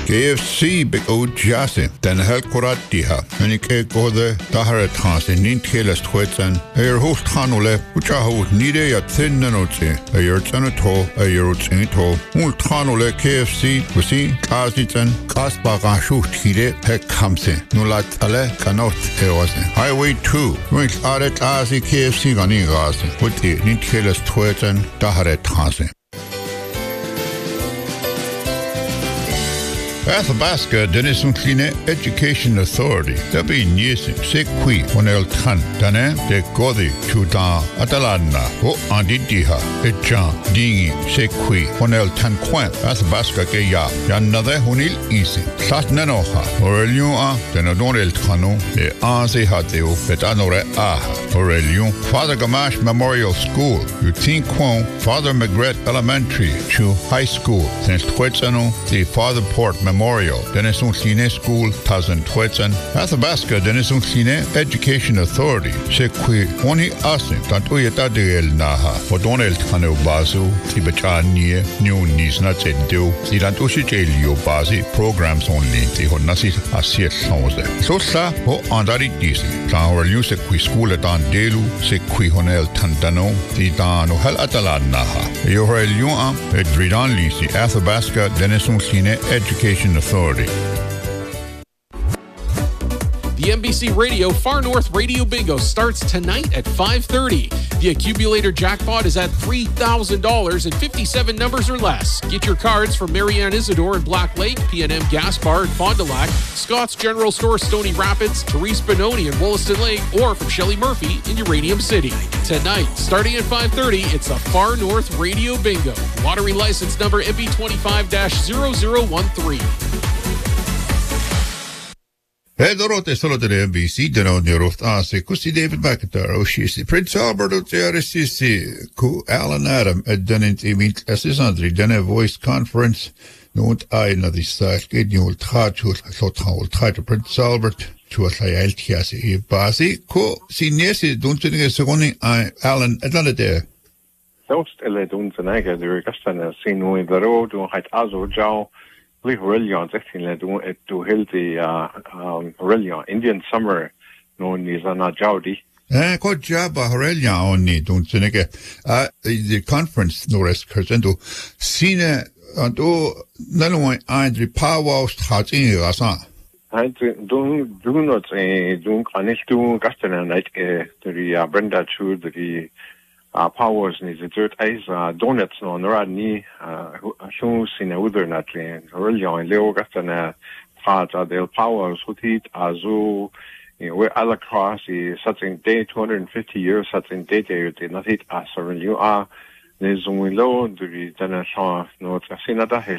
KFC big o jase den hel koratiha en ik gode dahare transe nin keles twetsen host hanole uchaho nide ya thinnenote ayertanato ayerutsinto mul tranole KFC kusi kasiten kasbagashu tire pek kamse nulat ale kanot eose Highway 2 mit are klasi KFC gani gase uti nin keles twetsen dahare transe Athabasca Denison-Cline Education Authority Dabi Niesi Sekwi Honel Tan Dane De Godi Chuda Atalana O Andidiha Echa Dingi Sekwi Honel Tan Kwan Athabasca Geya Yanade Honil Isi Sat Nanoha Aurelion Denadonel Kano De Anse Hateo Betanore Aha Aurelion Father Gamache Memorial School Utin Kwon Father Magret Elementary Chu High School Saint Twetsano The Father Port Memorial Denison-Cline School Tazan Twetsan Athabasca Denison-Cline Education Authority Sekwi Oni Asin Tantoyeta de El Naha Odonel Kano Basu Tibetania New Nisna Teddo Silantoshi Jelio Basi Programs only the Honasi Asiet Sonze Sosa O Andari Disi Tanwar Sekwi School at Delu Sekwi Honel Tandano Tidano Hel Atalan Naha Yohel Yuam Edridan Lisi Athabasca Denison-Cline Education Authority. The NBC Radio Far North Radio Bingo starts tonight at 5:30. The accumulator jackpot is at $3,000 and 57 numbers or less. Get your cards from Marianne Isidore in Black Lake, P&M Gas Bar in Fond du Lac, Scott's General Store Stony Rapids, Therese Benoni in Wollaston Lake, or from Shelley Murphy in Uranium City. Tonight, starting at 5:30, it's the Far North Radio Bingo. Lottery license number MB25-0013. Hedorote solo delle NBC deno neroft ase kusi David McIntyre oshisi Prince Albert otiarisisi ku Alan Adam eddenint imint assisandri denne voice conference nunt aina di sake nyul trachul lotraul trach Prince Albert chualayal tiasi I basi ku sinesi duntinge segoni Alan edlanade Dost ele duntinege der gestern sinu in the road und hat also jau Lee Aurelian, actually, do healthy Aurelian Indian summer known as Jaudi. Good job, Aurelian only don't think the conference Norris Crescendo. Sine and no Andrew Powers has in Rasa. I do not do Anish do Gaston night the Brenda Chu the Powers ni the third eyes donuts no Radni shows in a other natly Aurelian Leo Gaston Fata del Powers who eat Azu where Alacross is such in day 250 years such in day they not eat as Aurelian there's only low the Dana no it's a sinada